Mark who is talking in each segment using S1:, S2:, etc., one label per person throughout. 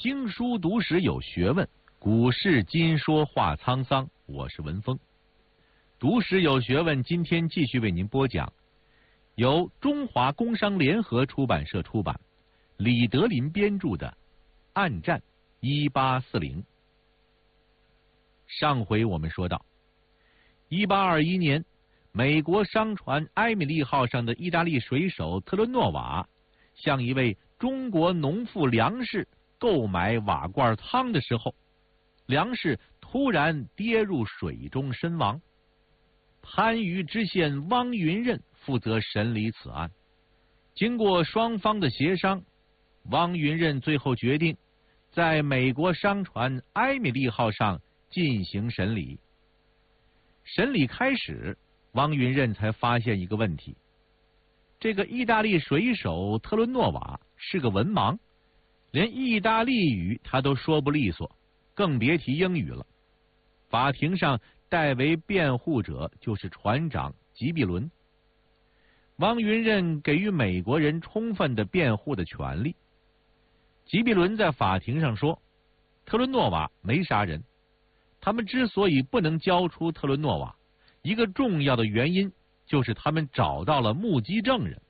S1: 经书读史有学问，古事今说话沧桑。我是文峰。读史有学问，今天继续为您播讲，由中华工商联合出版社出版，李德林编著的《暗战1840》。上回我们说到，1821年，美国商船埃米利号上的意大利水手特伦诺瓦向一位中国农妇梁氏购买瓦罐汤的时候，梁氏突然跌入水中身亡。番禺知县汪云任负责审理此案。经过双方的协商，汪云任最后决定在美国商船埃米利号上进行审理。审理开始，汪云任才发现一个问题：这个意大利水手特伦诺瓦是个文盲，连意大利语他都说不利索，更别提英语了。法庭上代为辩护者就是船长吉比伦。汪云任给予美国人充分的辩护的权利。吉比伦在法庭上说，特伦诺瓦没杀人，他们之所以不能交出特伦诺瓦，一个重要的原因就是他们找到了目击证人。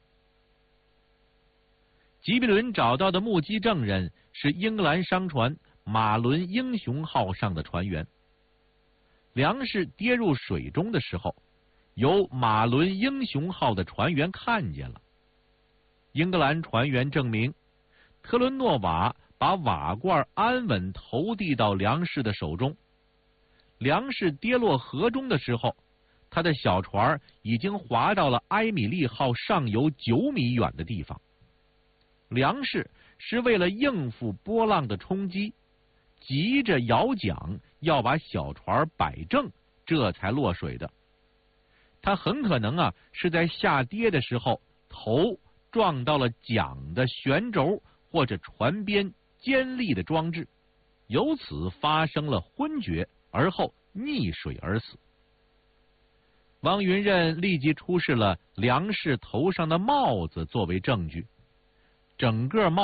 S1: 吉比伦找到的目击证人是英格兰商船马伦英雄号上的船员。梁氏跌入水中的时候，由马伦英雄号的船员看见了。英格兰船员证明，特伦诺瓦把瓦罐安稳投递到梁氏的手中。梁氏跌落河中的时候，他的小船已经划到了埃米利号上游9米远的地方。梁氏是为了应付波浪的冲击，急着摇桨要把小船摆正，这才落水的。他很可能是在下跌的时候头撞到了桨的旋轴或者船边尖利的装置，由此发生了昏厥，而后溺水而死。汪云任立即出示了梁氏头上的帽子作为证据，整个帽